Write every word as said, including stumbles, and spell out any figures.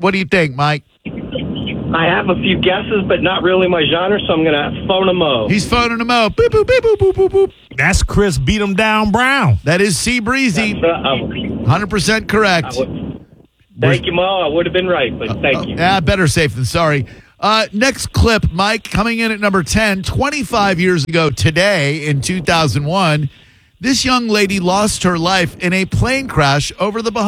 What do you think, Mike? I have a few guesses, but not really my genre, so I'm going to phone a mo. He's phoning him out. Boop, boop, beep, boop, boop, boop, boop. That's Chris Beat 'em Down Brown. That is C. Breezy. That's, uh, one hundred percent correct. I would, thank you, Mo. I would have been right, but thank Uh, you. Yeah, better safe than sorry. Uh, next clip, Mike, coming in at number ten. twenty-five years ago today, in two thousand one, this young lady lost her life in a plane crash over the Bahamas.